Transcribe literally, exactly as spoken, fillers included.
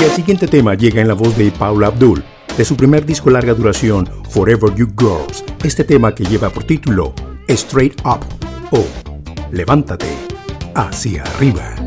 Y el siguiente tema llega en la voz de Paula Abdul, de su primer disco larga duración, Forever You Girls. Este tema que lleva por título Straight Up o Levántate hacia arriba.